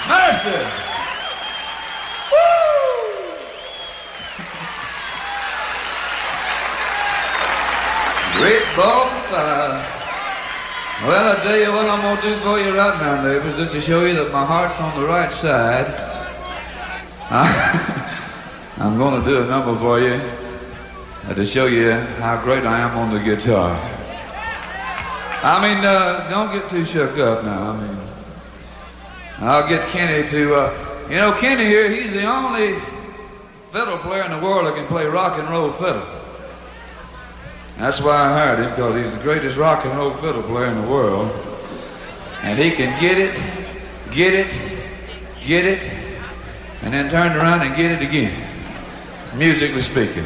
Mercy! Woo! Great ball of fire. Well, I tell you what I'm going to do for you right now, neighbors, just to show you that my heart's on the right side. I'm going to do a number for you to show you how great I am on the guitar. I mean, don't get too shook up now. I mean, I'll get Kenny to, Kenny here, he's the only fiddle player in the world that can play rock and roll fiddle. That's why I hired him, because he's the greatest rock and roll fiddle player in the world. And he can get it, and then turn around and get it again, musically speaking.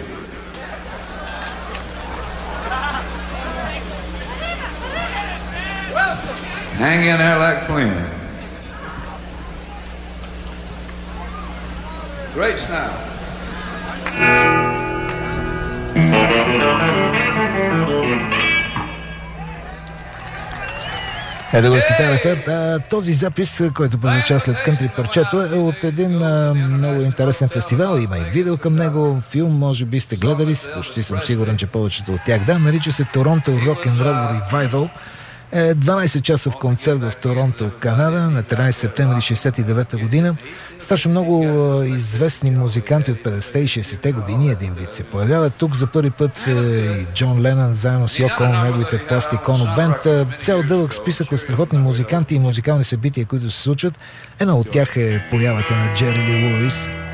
Hang in there like Flynn. Great sound. Ето го с китарата. Този запис, който прозвуча след кънтри парчето, е от един много интересен фестивал. Има и видео към него, филм, може би сте гледали, почти съм сигурен, че повечето от тях. Да, нарича се Торонто Rock'n'Roll Revival. 12 часов концерт в Торонто, Канада, на 13 септември 1969 година. Страшно много известни музиканти от 50-те и 60-те години един вид се появяват. Тук за първи път и Джон Ленън заедно с Йоко Оно, неговите Plastic Ono Band. Цял дълъг списък от страхотни музиканти и музикални събития, които се случват. Едно от тях е появата на Джери Ли Луис.